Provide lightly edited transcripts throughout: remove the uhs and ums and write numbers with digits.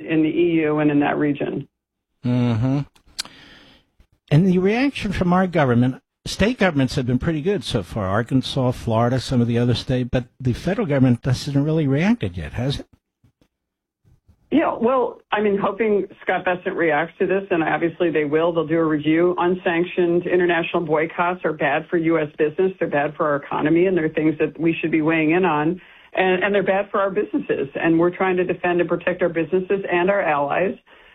in the EU and in that region. Mm-hmm. And the reaction from our government, state governments have been pretty good so far. Arkansas, Florida, some of the other states, but the federal government hasn't really reacted yet, has it? Yeah, well, I mean, hoping Scott Bessent reacts to this, and obviously they will. They'll do a review. Unsanctioned international boycotts are bad for U.S. business. They're bad for our economy, and they're things that we should be weighing in on. And they're bad for our businesses. And we're trying to defend and protect our businesses and our allies.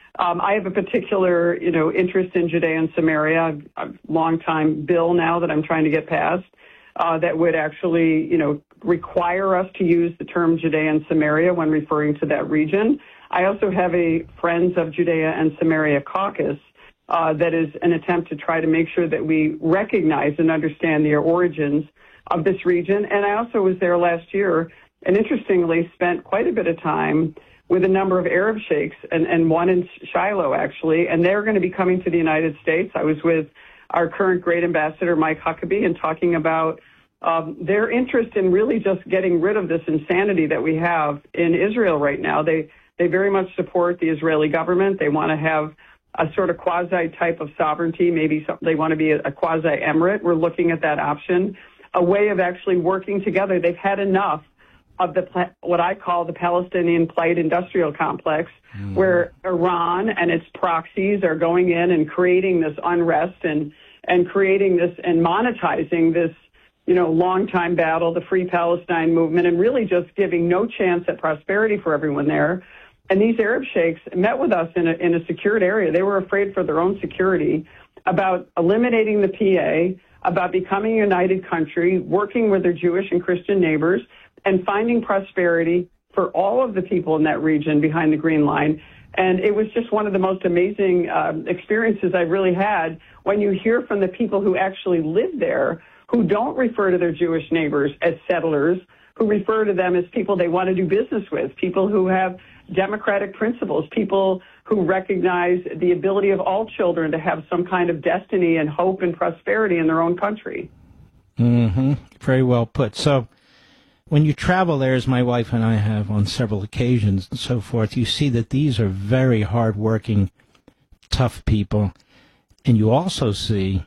I have a particular, interest in Judea and Samaria, a long-time bill now that I'm trying to get passed that would actually, require us to use the term Judea and Samaria when referring to that region. I also have a Friends of Judea and Samaria caucus that is an attempt to try to make sure that we recognize and understand the origins of this region. And I also was there last year and interestingly spent quite a bit of time with a number of Arab sheikhs and one in Shiloh, actually, and they're going to be coming to the United States. I was with our current great ambassador, Mike Huckabee, and talking about their interest in really just getting rid of this insanity that we have in Israel right now. They very much support the Israeli government. They want to have a sort of quasi type of sovereignty. Maybe they want to be a quasi emirate. We're looking at that option, a way of actually working together. They've had enough of what I call the Palestinian plight industrial complex, where Iran and its proxies are going in and creating this unrest and creating this and monetizing this, long-time battle, the Free Palestine movement, and really just giving no chance at prosperity for everyone there. And these Arab sheikhs met with us in a secured area. They were afraid for their own security about eliminating the PA, about becoming a united country, working with their Jewish and Christian neighbors, and finding prosperity for all of the people in that region behind the Green Line. And it was just one of the most amazing experiences I've really had when you hear from the people who actually live there, who don't refer to their Jewish neighbors as settlers, who refer to them as people they want to do business with, people who have democratic principles, people who recognize the ability of all children to have some kind of destiny and hope and prosperity in their own country. Mm-hmm. Very well put. So when you travel there, as my wife and I have on several occasions and so forth, you see that these are very hardworking, tough people. And you also see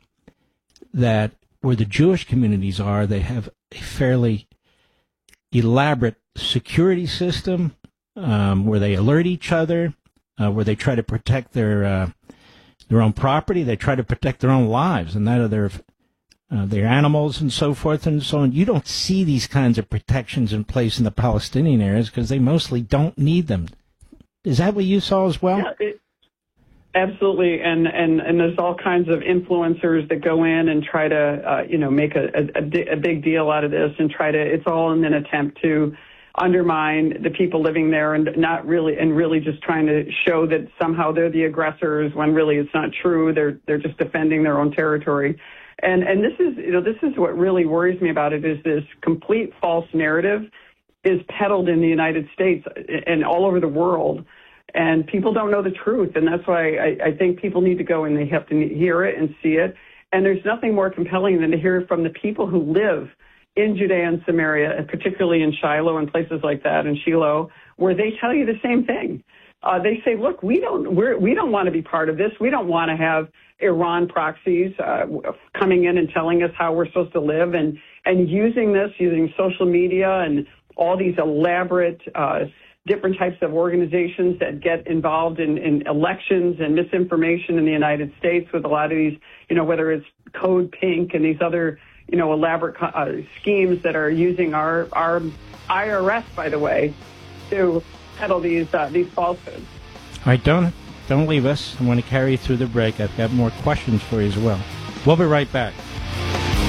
that where the Jewish communities are, they have a fairly elaborate security system where they alert each other, where they try to protect their own property, they try to protect their own lives and that of their animals and so forth and so on. You don't see these kinds of protections in place in the Palestinian areas because they mostly don't need them. Is that what you saw as well? Yeah, absolutely. And there's all kinds of influencers that go in and try to, make a big deal out of this and it's all in an attempt to undermine the people living there and really just trying to show that somehow they're the aggressors when really it's not true. They're just defending their own territory. And this is what really worries me about it is this complete false narrative is peddled in the United States and all over the world. And people don't know the truth. And that's why I think people need to go and they have to hear it and see it. And there's nothing more compelling than to hear it from the people who live in Judea and Samaria, and particularly in Shiloh and places like that, in Shiloh, where they tell you the same thing. They say, look, we don't want to be part of this. We don't want to have Iran proxies coming in and telling us how we're supposed to live and using social media and all these elaborate different types of organizations that get involved in elections and misinformation in the United States with a lot of these, whether it's Code Pink and these other, elaborate schemes that are using our IRS, by the way, to peddle these falsehoods. All right, don't leave us. I want to carry you through the break. I've got more questions for you as well. We'll be right back.